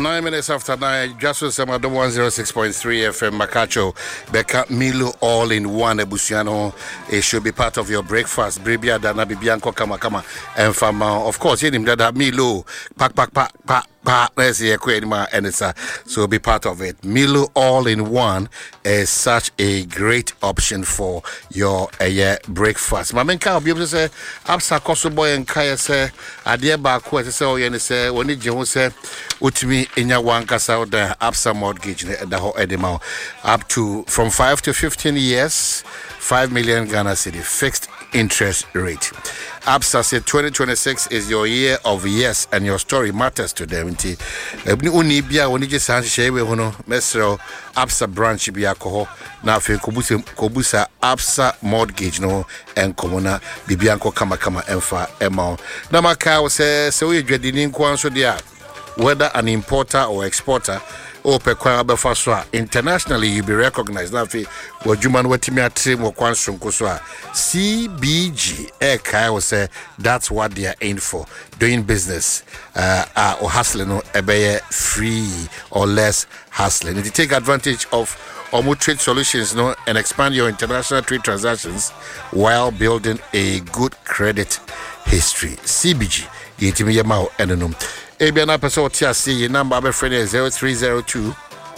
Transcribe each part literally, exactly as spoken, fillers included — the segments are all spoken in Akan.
Nine minutes after nine, just with some other one zero six point three F M Makacho, Becca Milo all in one Ebusiano. It should be part of your breakfast. Bribia Dana Bibianco Kama Kama and Fama. Of course, him that Milo, pack, pack, pack, pack. Let's see, and it's a, so be part of it. Milo all in one is such a great option for your uh, yeah, breakfast. My man can't be able to say, Absa Kosoboy and Kaya say, Adia Baku, say, oh, yeah, say, when did you say, Utmi in your one casa, the Absa mortgage, the whole Edema, up to from five to fifteen years, five million Ghana city fixed interest rate. Absa said twenty twenty-six is your year of yes, and your story matters to them. Uni bia oni je san shewe hono mesro Absa branch bia ko na fe kobusa kobusa Absa mortgage no en komona bibianko kama kama emfa ema na maka se se we dwadini nko anso dia whether an importer or exporter or pekwa abefa so a internationally you be recognized na fe wadwuma no watimi atre mo kwanso nko so a C B G e kai will say that's what they are in for, doing business uh, uh or hustling no ebeye free or less hustling. If you take advantage of Omo Trade Solutions no and expand your international trade transactions while building a good credit history. C B G yetimi yema enenum Ebiana person tia see number abe friend is zero three zero two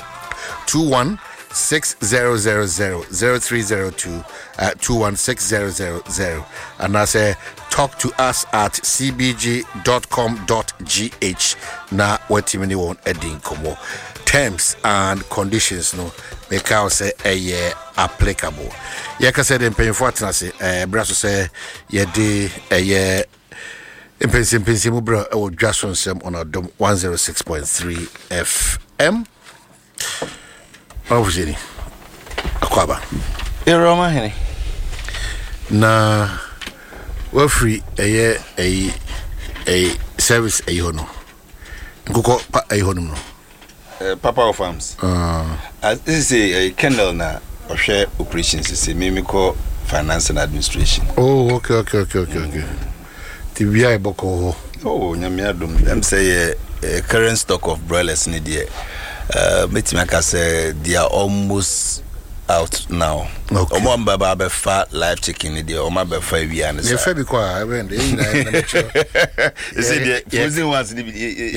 two one six zero zero zero zero three zero two uh, two one six zero zero zero and I say talk to us at c b g dot com dot g h na what many won edin komo terms and conditions no make out say a year applicable. Yeah, ka say dem pay for say eh braso say ye dey a year Impensi impensi mubra o Jason Sem on our dom one zero six point three F M. Obviously, akwaba. Eroma hene. Na we free a a a service a hono. Ngoko pa a hono no. Uh, Papa of Farms. Uh, As this is a Kendall na or share operations. This is Mimico Finance and Administration. Oh, okay, okay, okay, okay, okay. T V I boko. Oh, nyamiadum. Them say a current stock of broilers in the uh, Metimaka say they are almost out now. Okay. Omo baba be fa live chicken in the Oma be fa wi an. You fe bi kwa I went. You say the frozen ones e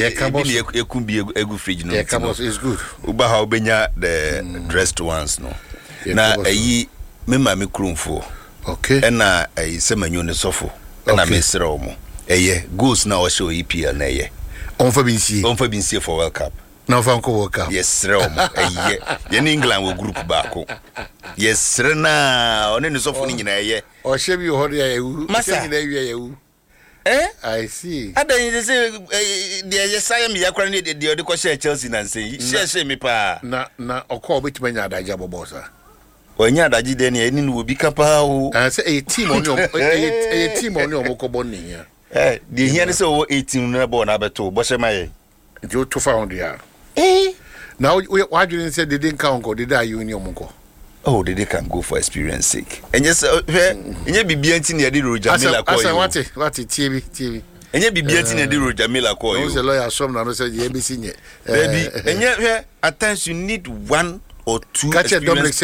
be ekun bi egu fridge no. Yeah, cabos is good. Uba ha obenya the mm. dressed ones no. Yeah, na ayi me ma me krumfo. Okay. E na ayi semanyo ne sofo. Na mesre omo. Eye goes na o show E P L na eye. On fa binsie. On fa binsie for World Cup. Na fa nko World Cup. Yes, sir omo. Eye. Ye ni England wo group baako. Yes, sir na one ne sofo ni nyina eye. O she bi ho de ewu. Masa nyina wi ewu. Eh? I see. Adan you say the Yesaya me yakra ne de de ko share Chelsea na say. Share share me pa. Na na okọ betima nya adaja bobosa. Onya adaji de ne eni no obi kapa o. I say a team on your a team on your mokobo ni ya. Eh, the here say o eighteen na ball na beto bo she maye. You two found ya. Eh. Now why do you say they didn't count go did you in your monko? Oh, they can go for experience sake. And yes, enye bibia nti na de Roger Miller call you. Asa what what T V T V. Enye bibia nti na de Roger Miller call you. No say lawyer some na no say the A B C nye. Baby, enye at times you need one or two players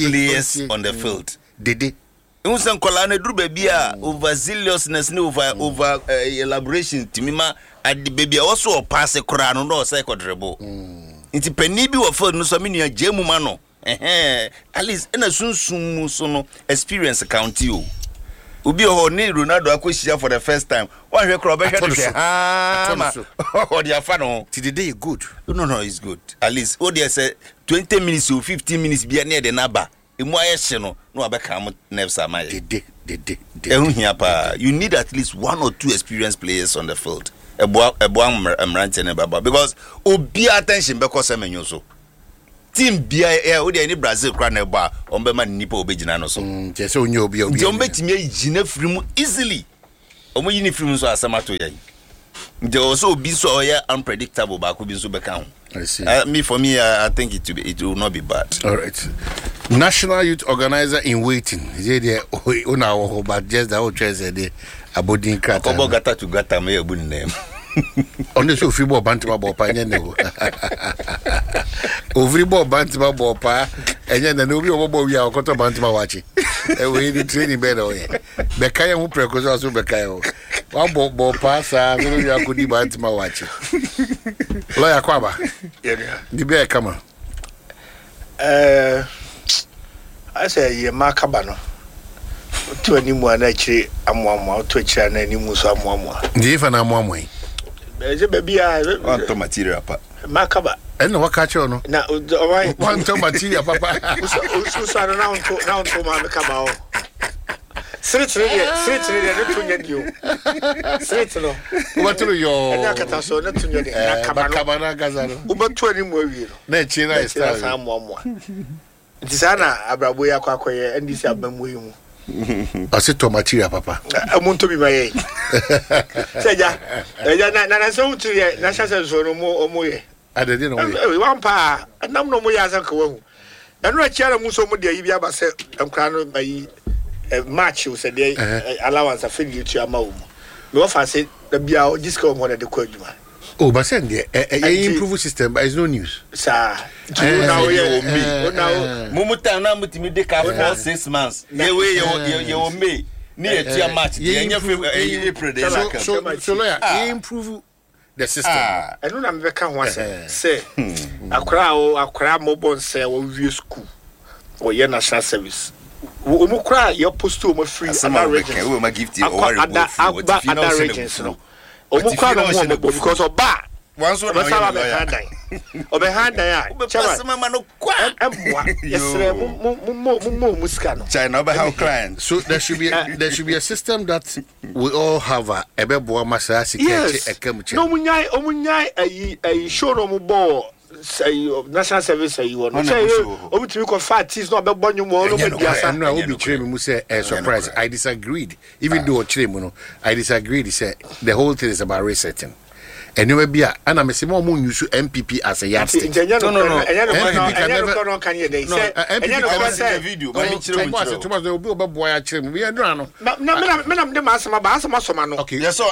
on the field. Dede. Unsan kola na duru baby a overzealousness ne over over uh, elaboration timima at the baby also pass kora no no say kodrebo. Nti pani bi wo field no so me nua jemu ma no. Eh at least na sunsun so no experience count you. Obi ho ni Ronaldo akoshia for the first time. One hwe kro be hwe say ah. Oh dia fa no. Ti the day good. No no it's good. At least o dia say twenty minutes or fifteen minutes bia na de naba. Emu ayehye no no abeka am nerves amaye. Dede dede. Ehun hia pa. You need at least one or two experienced players on the field. Ebo ebo amrante ne baba because obi attention be cause menyo so. Team bia e o de ni Brazil kra na ebo a ombe ma nipa obegina no so. Mm, je se onye obi obi. Je ombe timi agina firi mu easily. Omo yini firi mu so asamato yan. Je also obi so oya unpredictable ba ko bi so beka ho. I see. Uh, me for me uh, I think it will be, it will not be bad. All right. National Youth Organizer in Waiting. Is there una but just the old treasure there abodin krata. Obo gata to gata me ebun name. On the free ball bantima ball pa nyene wo. O free ball bantima ball pa enye na no bi obobo wi a okoto bantima wachi. E we ni training bed o ye. Be kaya hu prekoso aso be kaya o. Wa ball ball pa sa no wi akodi bantima wachi. Lawyer kwaba. Yeah. Di be kama. Eh I say ye makaba no. To ani mu ana chiri amwamwa to chiri ana ani mu so amwamwa. Ndi fa na amwamwa yi. Beje baby a want to material pa. Makaba. Eno waka che no. Na why Want to material papa. Usu so na on to na on to ma makaba o. Street really, street really no to nyadio. Street no. What yo? Na kata so na to nyade na kaba no. Kaba na gaza no. Ubetu ani mu awie no. Na chi na style. Sa amwamwa. Nti sana abrabo ya kwa koye ndisi abamu yi mu. Ase to material papa. Amuntu bi maye. Seja. Eja na na so utu ye na shase so no mo omo ye. Adede no we. Eh wan pa nam no mo ya san ka wahu. Enu a chiara mu so mo de yi bia ba se enkra no bayi match o se de allowance afi ni tu ama wo. Me wo fa se da bia o disco mo de ko adwuma. Oh, but send there. A improve system, but it's no news. Sir, you now you me. Now, Mumuta na mutimi de ka for six months. Ye we ye ye me. Ni e tia match. Ye nya April dey so so so lawyer, improve the system. Enu na me ka ho ase. Say, akra o akra mo bon say wo wie school. O ye national service. O mo kra ye post o mo free other regions. We ma gift you or other regions no. Omukwa no mo because oba once we hand dan obe hand dan a chama mama no kwa emwa yesre mo mo mo mo musika no China obe how client. So there should be a, there should be a system that we all have a ebebo masa security ekemuche. No munyai omunyai ayi ayi show no mo ball say national service ayi won say omutimi ko fatis no obebo nyumo no mediasa no obi kire me mu say a surprise. I disagreed even though kire mu no I disagreed. He said the whole thing is about resetting. And you be a and I'm a more use M P P as a yardstick. No, no, no. M P P can never. No, can you say? No, M P P can see the video. But it's too much. Too much. They will be about boy actually. We are no. No, no, no. Me, I'm the master. My boss, my son, no. Okay. Yes, sir.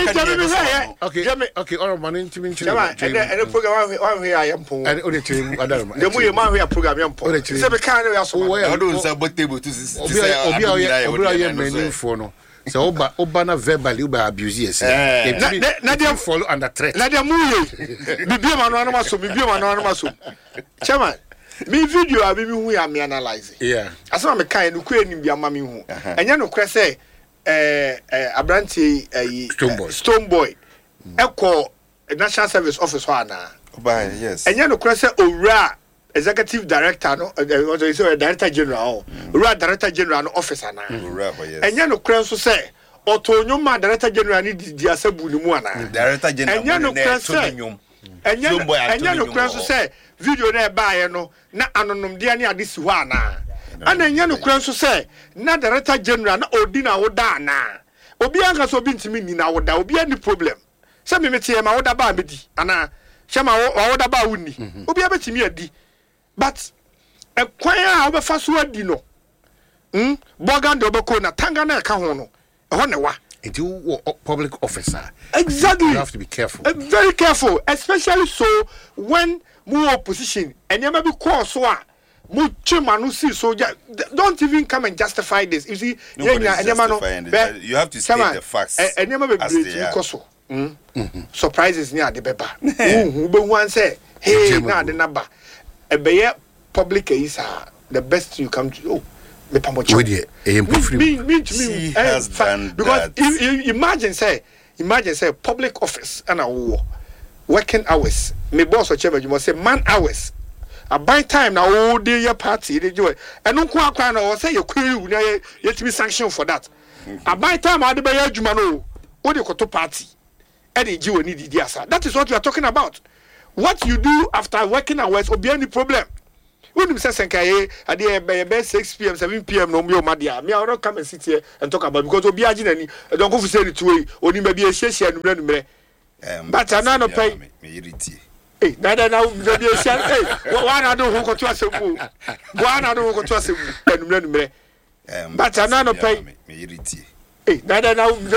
Okay. Okay. All right, man. Into me. And the program one here I am. And only to other. The way man we are program am. Say be kind of so. I don't say but table to say. Obi obi obi obi menu for no. So oba oba na verbally oba abuse yes. Na dem follow under threat. Na dem muye. Bibi ma no ma so, bibi ma no ma so. Chairman, me video abi mi hu ya me analyze. Yeah. Asema me kan no kura nim bi ama me hu. Enya no kura say eh eh abranti eh Stoneboy. Stoneboy. Eko National Service Office ho ana. Oba yes. Enya no kura say owura executive director no what you say director general owura director general no officer na. Owura yes. Enya no kura so say Otonyoma director general ni di asabu ni mu ana. Director general. Enya no kura say Enya enya no kura so say video na e baaye no na anonom de ani ade si ho ana. Ana enya no kura so say na director general na odi na woda na. Obi anka so bi ntimi ni na woda, obi ani problem. Say me mete ma woda ba medi ana shema woda ba wuni. Obi abetimi adi. But e kwan a obefa so adi no. Hmm bogan de obeko na tanga na e ka ho no. E ho ne wa. If you are public officer, exactly, you have to be careful. Uh, very careful, especially so when more opposition and you may be called so. So don't even come and justify this. You see, yeah, yeah, you have to state the facts. And you may be surprises near the paper. Who one say, hey, now the number. A bear public is the best you come to. Oh, me me me she has done because if, if, imagine say imagine say public office and a war working hours me boss or chairman you must say man hours a by time now all day your party they do it and no kwa kwa na say your query you you to be sanctioned for that a by time I be adwuma no o de koto party and the G need the asa. That is what we are talking about. What you do after working hours will be any problem. When you say Senkaye, at the six p m, seven p m, no more, Madia, me, I don't come and sit here and talk about because Obi Ajin, I don't go for say it way, only maybe a share and run. But I know pay. Hey, neither now, maybe a share. Hey, one I don't who got to us a woo. One I don't go to us and run. But I know pay. Hey, neither now.